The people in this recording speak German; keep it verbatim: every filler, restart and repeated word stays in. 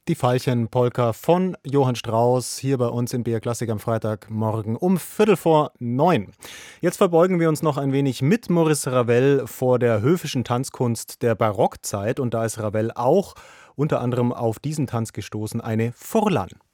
Die Veilchen-Polka von Johann Strauss hier bei uns im B R Klassik am Freitagmorgen um Viertel vor neun. Jetzt verbeugen wir uns noch ein wenig mit Maurice Ravel vor der höfischen Tanzkunst der Barockzeit. Und da ist Ravel auch unter anderem auf diesen Tanz gestoßen, eine Furlan.